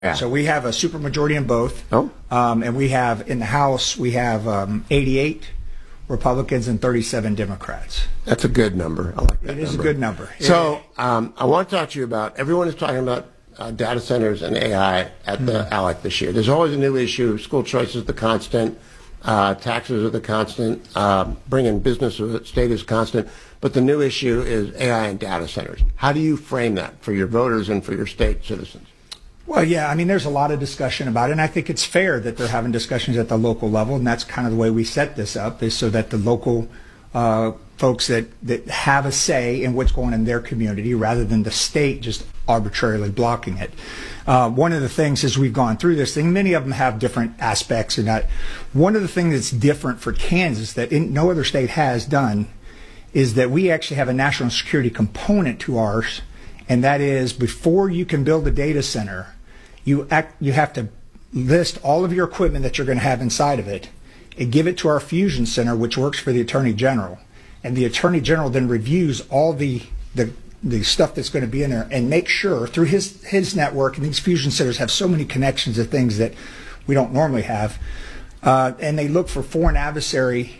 Yeah. So we have a supermajority in both. Oh. And we have, in the House, we have 88 Republicans and 37 Democrats. That's a good number. I like that. It is a good number. So I want to talk to you about, everyone is talking about data centers and AI at the ALEC this year. There's always a new issue. School choice is the constant. Taxes are the constant. Bringing business to the state is constant. But the new issue is AI and data centers. How do you frame that for your voters and for your state citizens? Well, yeah, I mean, there's a lot of discussion about it, and I think it's fair that they're having discussions at the local level, and that's kind of the way we set this up, is so that the local folks that have a say in what's going on in their community, rather than the state just arbitrarily blocking it. One of the things as we've gone through this thing, many of them have different aspects in that. One of the things that's different for Kansas that no other state has done is that we actually have a national security component to ours, and that is before you can build a data center, you have to list all of your equipment that you're going to have inside of it and give it to our fusion center, which works for the Attorney General. And the Attorney General then reviews all the stuff that's going to be in there and make sure through his network, and these fusion centers have so many connections to things that we don't normally have, and they look for foreign adversary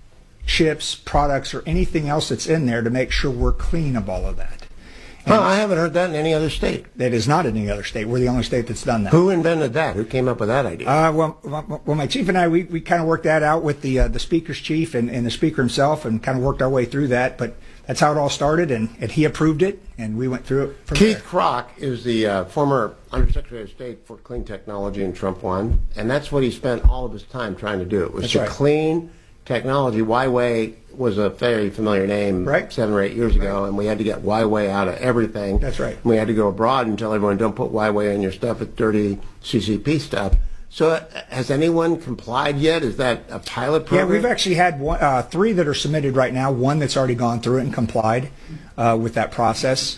chips, products, or anything else that's in there to make sure we're clean of all of that. Well, I haven't heard that in any other state. That is not in any other state. We're the only state that's done that. Who invented that? Who came up with that idea? Well, my chief and I, we kind of worked that out with the speaker's chief and the speaker himself, and kind of worked our way through that. But that's how it all started, and he approved it, and we went through it from Keith there. Kroc is the former Undersecretary of State for Clean Technology in Trump 1, and that's what he spent all of his time trying to do. It was That's to right. clean technology. Huawei was a very familiar name Right. 7 or 8 years ago, and we had to get Huawei out of everything. That's right. And we had to go abroad and tell everyone, don't put Huawei in your stuff. It's dirty CCP stuff. So has anyone complied yet? Is that a pilot program? Yeah, we've actually had 3 that are submitted right now. 1 that's already gone through it and complied with that process.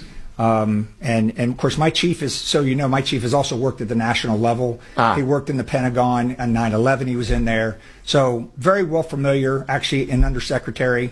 And of course, my chief is, so you know, my chief has also worked at the national level. He worked in the Pentagon on 9/11. He was in there, so very well familiar. Actually, an undersecretary,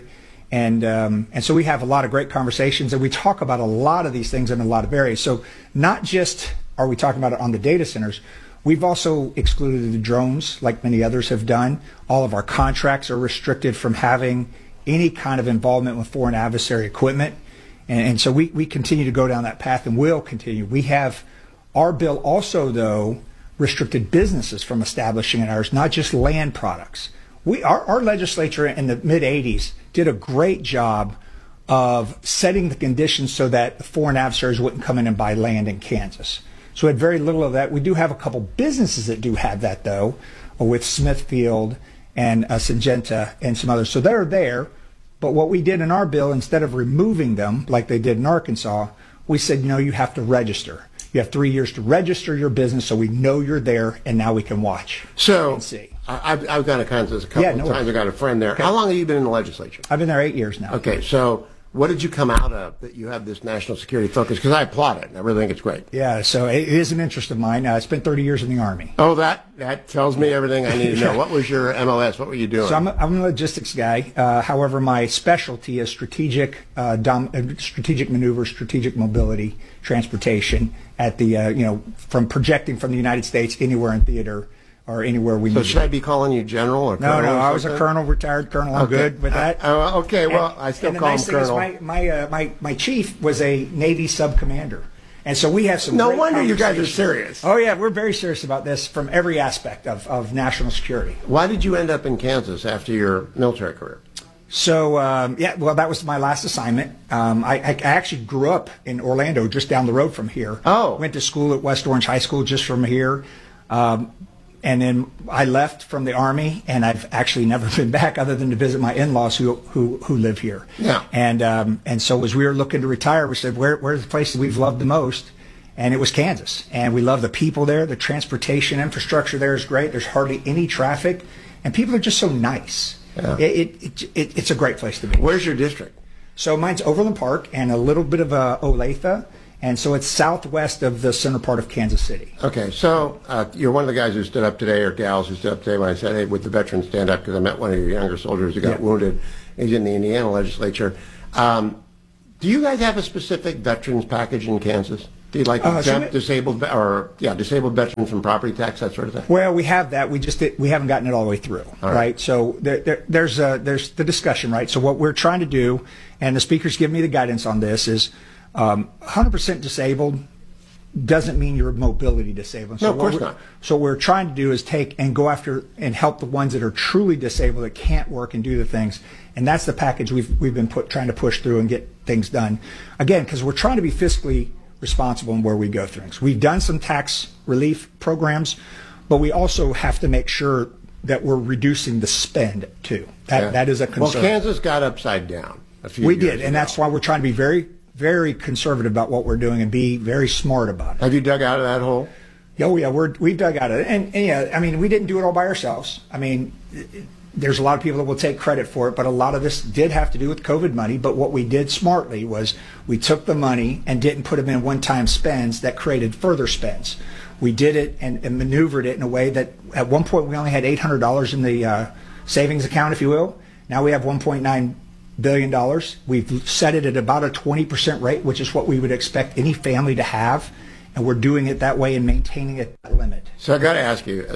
and so we have a lot of great conversations, and we talk about a lot of these things in a lot of areas. So not just are we talking about it on the data centers. We've also excluded the drones, like many others have done. All of our contracts are restricted from having any kind of involvement with foreign adversary equipment. And so we continue to go down that path and will continue. We have our bill also, though, restricted businesses from establishing in ours, not just land products. Our legislature in the mid-'80s did a great job of setting the conditions so that the foreign adversaries wouldn't come in and buy land in Kansas. So we had very little of that. We do have a couple businesses that do have that, though, with Smithfield and Syngenta and some others. So they're there. But what we did in our bill, instead of removing them like they did in Arkansas, we said, no, you have to register. You have 3 years to register your business so we know you're there, and now we can watch and see. I've gone to Kansas a couple of times. I've got a friend there. Okay. How long have you been in the legislature? I've been there 8 years now. Okay, so what did you come out of that you have this national security focus? Because I applaud it. I really think it's great. Yeah, so it is an interest of mine. I spent 30 years in the Army. Oh, that tells me everything I need to know. What was your MLS? What were you doing? So I'm a logistics guy. However, my specialty is strategic maneuvers, strategic mobility, transportation at the, from projecting from the United States anywhere in theater or anywhere we need. So should I be calling you general or colonel? No, or I was a colonel, retired colonel. I'm good with that. Okay, well, I still call him colonel. And the nice thing is my chief was a Navy sub-commander. And so we have some No great wonder you guys are conversations. serious. Oh, yeah, we're very serious about this from every aspect of national security. Why did you end up in Kansas after your military career? So, that was my last assignment. I actually grew up in Orlando, just down the road from here. Oh. Went to school at West Orange High School just from here. And then I left from the Army, and I've actually never been back other than to visit my in-laws who live here. Yeah. And so as we were looking to retire, we said, where's the place that we've loved the most? And it was Kansas. And we love the people there. The transportation infrastructure there is great. There's hardly any traffic. And people are just so nice. Yeah. It's a great place to be. Where's your district? So mine's Overland Park and a little bit of Olathe. And so it's southwest of the center part of Kansas City. Okay, so you're one of the guys who stood up today, or gals who stood up today when I said, hey, with the veterans stand up, because I met one of your younger soldiers who got wounded. He's in the Indiana legislature. Do you guys have a specific veterans package in Kansas? Do you like exempt disabled disabled veterans from property tax, that sort of thing? Well, we have that. We haven't gotten it all the way through, right? So there's the discussion, right? So what we're trying to do, and the speakers give me the guidance on this, is 100% disabled doesn't mean you're mobility disabled. So no, of course not. So what we're trying to do is take and go after and help the ones that are truly disabled, that can't work and do the things. And that's the package we've been trying to push through and get things done. Again, because we're trying to be fiscally responsible in where we go through things. We've done some tax relief programs, but we also have to make sure that we're reducing the spend too. That is a concern. Well, Kansas got upside down a few years ago. We did, and that's why we're trying to be very, very conservative about what we're doing and be very smart about it. Have you dug out of that hole? Oh yeah, we've dug out of it, and yeah, I mean, we didn't do it all by ourselves. I mean, there's a lot of people that will take credit for it, but a lot of this did have to do with COVID money. But what we did smartly was we took the money and didn't put them in one-time spends that created further spends. We did it and maneuvered it in a way that at one point we only had $800 in the savings account, if you will. Now we have $1.9 billion. We've set it at about a 20% rate, which is what we would expect any family to have, and we're doing it that way and maintaining it at that limit. So I got to ask you,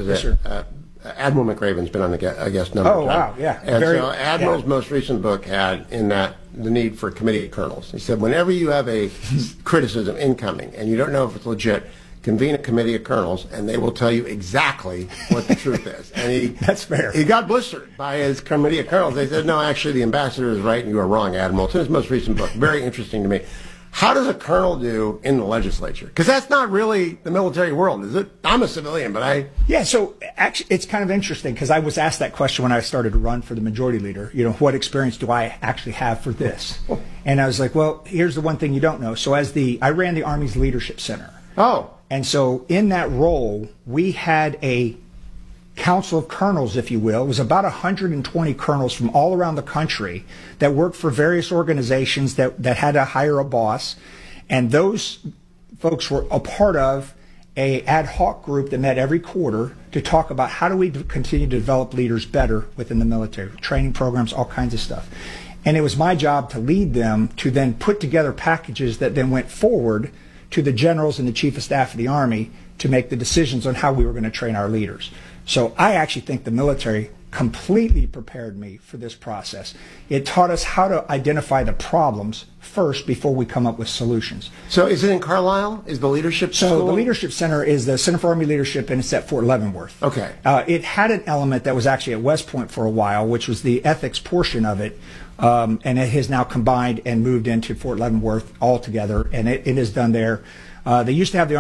Admiral McRaven's been on the guest number of times. Oh, wow, yeah. And so Admiral's most recent book had in that the need for committee of colonels. He said, whenever you have a criticism incoming and you don't know if it's legit, convene a committee of colonels and they will tell you exactly what the truth is. And that's fair. He got blistered by his committee of colonels. They said, no, actually the ambassador is right and you are wrong, Admiral. It's in his most recent book. Very interesting to me. How does a colonel do in the legislature? Because that's not really the military world, is it? I'm a civilian, but Yeah, so actually it's kind of interesting because I was asked that question when I started to run for the majority leader. You know, what experience do I actually have for this? And I was like, well, here's the one thing you don't know. So I ran the Army's Leadership Center. Oh. And so in that role, we had a council of colonels, if you will. It was about 120 colonels from all around the country that worked for various organizations that had to hire a boss. And those folks were a part of a ad hoc group that met every quarter to talk about how do we continue to develop leaders better within the military, training programs, all kinds of stuff. And it was my job to lead them to then put together packages that then went forward to the generals and the chief of staff of the Army to make the decisions on how we were going to train our leaders. So I actually think the military completely prepared me for this process. It taught us how to identify the problems first before we come up with solutions. So is it in Carlisle? Is the leadership school? So the Leadership Center is the Center for Army Leadership, and it's at Fort Leavenworth. Okay. It had an element that was actually at West Point for a while, which was the ethics portion of it, and it has now combined and moved into Fort Leavenworth altogether, and it is done there. They used to have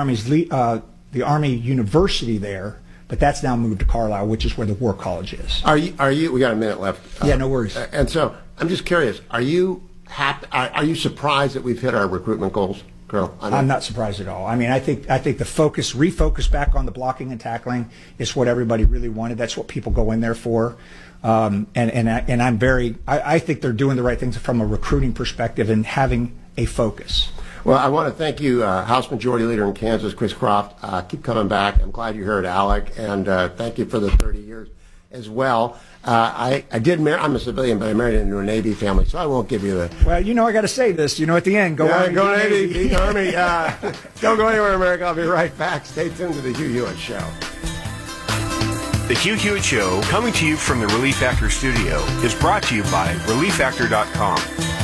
the Army University there, but that's now moved to Carlisle, which is where the War College is. Are you? We got a minute left. Yeah, no worries. And so I'm just curious. Are you happy? Are you surprised that we've hit our recruitment goals, Colonel? I'm not surprised at all. I mean, I think the refocus back on the blocking and tackling is what everybody really wanted. That's what people go in there for. And I think they're doing the right things from a recruiting perspective and having a focus. Well, I want to thank you, House Majority Leader in Kansas, Chris Croft. Keep coming back. I'm glad you heard Alec, and thank you for the 30 years as well. I'm a civilian, but I married into a Navy family, so I won't give you the... Well, I got to say this, at the end. Go Army, go Navy, beat Army. Don't go anywhere, America. I'll be right back. Stay tuned to the Hugh Hewitt Show. The Hugh Hewitt Show, coming to you from the Relief Factor studio, is brought to you by ReliefFactor.com.